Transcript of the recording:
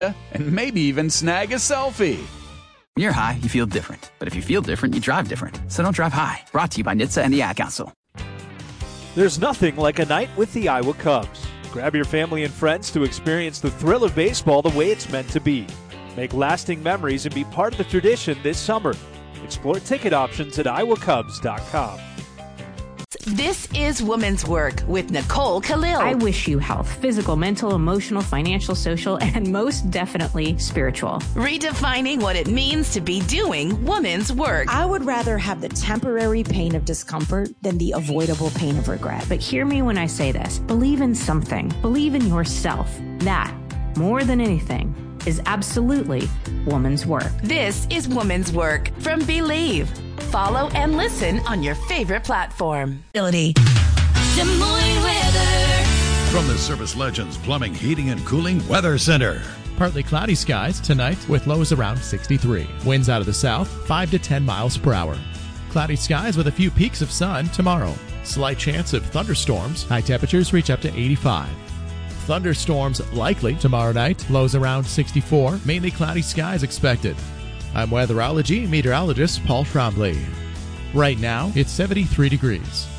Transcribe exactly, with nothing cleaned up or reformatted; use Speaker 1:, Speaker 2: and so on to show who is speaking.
Speaker 1: and maybe even snag a selfie.
Speaker 2: When you're high, you feel different. But if you feel different, you drive different. So don't drive high. Brought to you by N H T S A and the Ad Council.
Speaker 3: There's nothing like a night with the Iowa Cubs. Grab your family and friends to experience the thrill of baseball the way it's meant to be. Make lasting memories and be part of the tradition this summer. Explore ticket options at iowa cubs dot com.
Speaker 4: This is Woman's Work with Nicole Khalil.
Speaker 5: I wish you health, physical, mental, emotional, financial, social, and most definitely spiritual.
Speaker 4: Redefining what it means to be doing woman's work.
Speaker 6: I would rather have the temporary pain of discomfort than the avoidable pain of regret.
Speaker 5: But hear me when I say this. Believe in something. Believe in yourself. That, more than anything, is absolutely woman's work.
Speaker 4: This is Woman's Work from Believe. Follow and listen on your favorite platform. Ability.
Speaker 7: Des Moines weather.
Speaker 8: From the Service Legends Plumbing, Heating, and Cooling Weather Center.
Speaker 9: Partly cloudy skies tonight with lows around sixty-three. Winds out of the south, five to ten miles per hour. Cloudy skies with a few peaks of sun tomorrow. Slight chance of thunderstorms. High temperatures reach up to eighty-five. Thunderstorms likely tomorrow night. Lows around sixty-four. Mainly cloudy skies expected. I'm weatherology meteorologist Paul Trombley. Right now, it's seventy-three degrees.